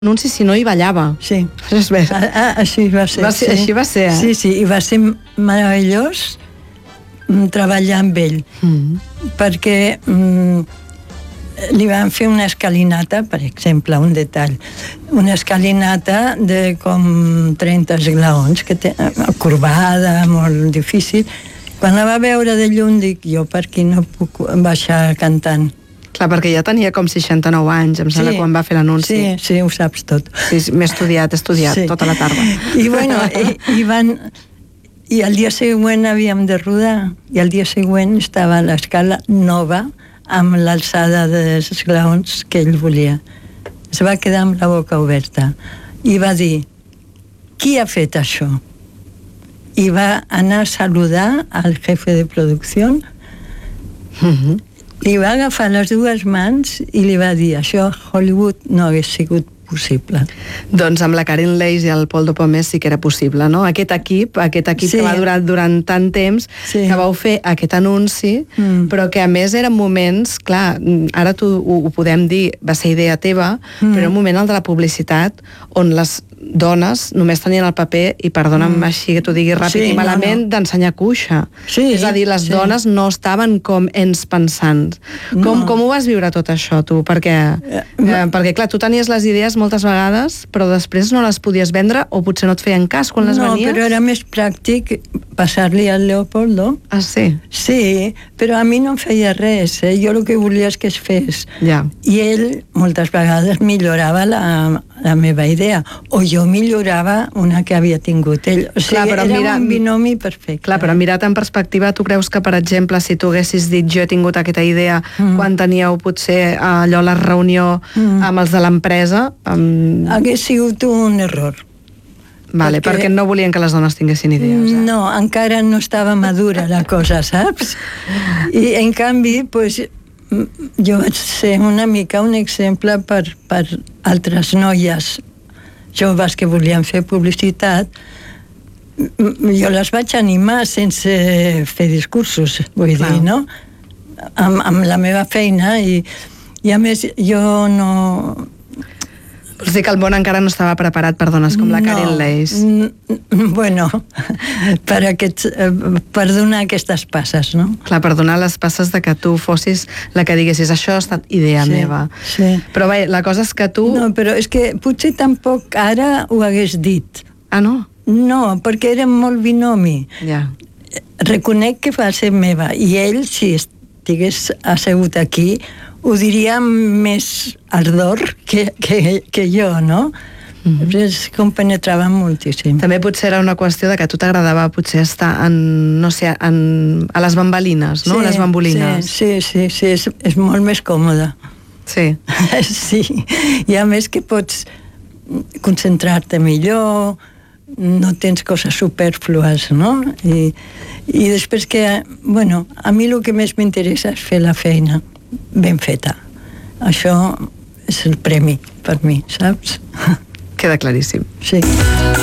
anunci si no hi ballava. Sí. Així va ser. Així va ser, Sí, sí, i va ser meravellós treballar amb ell, perquè li van fer una escalinata, per exemple, un detall, una escalinata de com 30 esglaons, corbada, molt difícil. Quan la va veure de lluny, dic, jo per aquí no puc baixar cantant. Clar, perquè ja tenia com 69 anys, em sembla, quan va fer l'anunci. Sí, sí, ho saps tot. Sí, m'he estudiat sí, tota la tarda. I bueno, i el dia següent havíem de rodar, i el dia següent estava a l'escala nova, amb l'alçada dels esglaons que ell volia. Es va quedar amb la boca oberta i va dir, qui ha fet això? I va anar a saludar al jefe de producció, li va agafar les dues mans i li va dir, això a Hollywood no hagués sigut possible. Doncs amb la Carin Leis i el Paul Dupomés sí que era possible, no? Aquest equip sí, que va durar durant tant temps, sí, que vau fer aquest anunci, però que a més eren moments, clar, ara ho podem dir, va ser idea teva, però era un moment, el de la publicitat, on les dones només tenien el paper, i perdona'm així que t'ho digui ràpid i malament, d'ensenyar cuixa. És a dir, les dones no estaven com ens pensant. Com ho vas viure tot això, tu? Perquè, clar, tu tenies les idees moltes vegades, però després no les podies vendre o potser no et feien cas quan les venies? No, però era més pràctic passar-li al Leopoldo. Ah, sí? Sí, però a mi no em feia res. Jo el que volia és que es fes. I ell, moltes vegades, millorava la meva idea, o jo millorava una que havia tingut ell. O sigui, era un binomi perfecte. Clar, però mirat en perspectiva, tu creus que, per exemple, si tu haguessis dit jo he tingut aquesta idea quan teníeu potser allò la reunió amb els de l'empresa... Hagués sigut un error. Perquè no volien que les dones tinguessin idees. No, encara no estava madura la cosa, saps? I en canvi, jo vaig ser una mica un exemple per altres noies joves que volien fer publicitat. Jo les vaig animar sense fer discursos, vull dir, no? Amb la meva feina, i a més jo no... Vols dir que el món encara no estava preparat per dones com la Carin Leis? Bueno, per donar aquestes passes, no? Clar, per donar les passes de que tu fossis la que diguessis això ha estat idea meva. Però bé, la cosa és que tu... No, però és que potser tampoc ara ho hagués dit. Ah, no? No, perquè era molt binomi. Reconec que va ser meva, i ell, si estigués assegut aquí, ho diria amb més ardor que jo, no? Es compenetrava moltíssim. També potser era una qüestió de que a tu t'agradava potser estar no sé, a les bambalines, no? A les bambolines. Sí, és molt més còmode. Sí. Sí, i a més que pots concentrar-te millor, no tens coses superflues, no? I després que, bueno, a mi el que més m'interessa és fer la feina ben feta. Això és el premi per mi, saps? Queda claríssim. Sí.